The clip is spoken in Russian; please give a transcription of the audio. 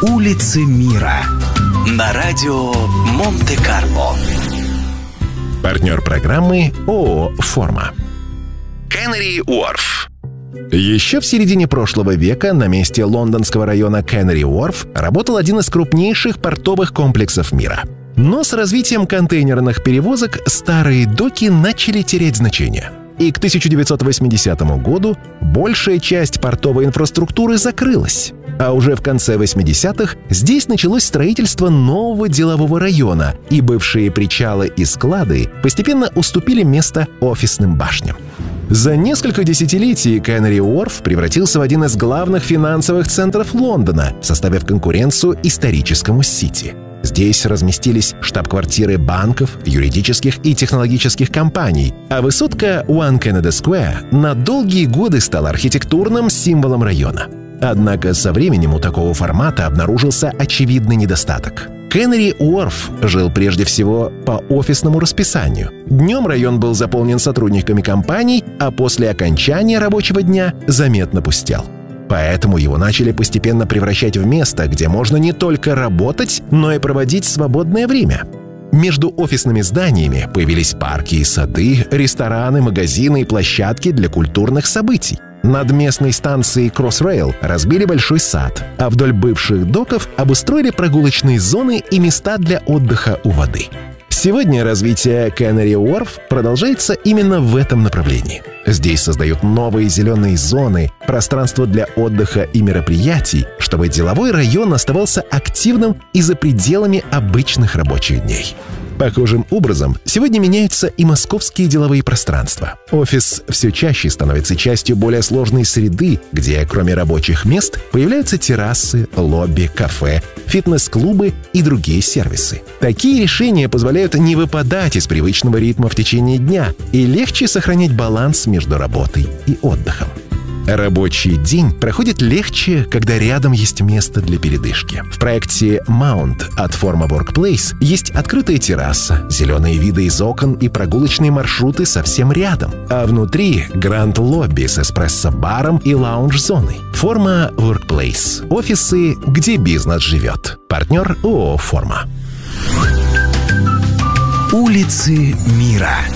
Улицы мира на радио Монте-Карло. Партнер программы ООО «Форма». Canary Wharf. Еще в середине прошлого века на месте лондонского района Canary Wharf работал один из крупнейших портовых комплексов мира. Но с развитием контейнерных перевозок старые доки начали терять значение. И к 1980 году большая часть портовой инфраструктуры закрылась. А уже в конце 80-х здесь началось строительство нового делового района, и бывшие причалы и склады постепенно уступили место офисным башням. За несколько десятилетий Canary Wharf превратился в один из главных финансовых центров Лондона, составив конкуренцию историческому Сити. Здесь разместились штаб-квартиры банков, юридических и технологических компаний, а высотка One Canada Square на долгие годы стала архитектурным символом района. Однако со временем у такого формата обнаружился очевидный недостаток. Canary Wharf жил прежде всего по офисному расписанию. Днем район был заполнен сотрудниками компаний, а после окончания рабочего дня заметно пустел. Поэтому его начали постепенно превращать в место, где можно не только работать, но и проводить свободное время. Между офисными зданиями появились парки и сады, рестораны, магазины и площадки для культурных событий. Над местной станцией Crossrail разбили большой сад, а вдоль бывших доков обустроили прогулочные зоны и места для отдыха у воды. Сегодня развитие Canary Wharf продолжается именно в этом направлении. Здесь создают новые зеленые зоны, пространство для отдыха и мероприятий, чтобы деловой район оставался активным и за пределами обычных рабочих дней. Похожим образом сегодня меняются и московские деловые пространства. Офис все чаще становится частью более сложной среды, где, кроме рабочих мест, появляются террасы, лобби, кафе, фитнес-клубы и другие сервисы. Такие решения позволяют не выпадать из привычного ритма в течение дня и легче сохранять баланс между работой и отдыхом. Рабочий день проходит легче, когда рядом есть место для передышки. В проекте Mount от Forma Workplace есть открытая терраса, зеленые виды из окон и прогулочные маршруты совсем рядом. А внутри гранд-лобби с эспрессо-баром и лаунж-зоной. Forma Workplace. Офисы, где бизнес живет. Партнер ООО «Форма». Улицы мира.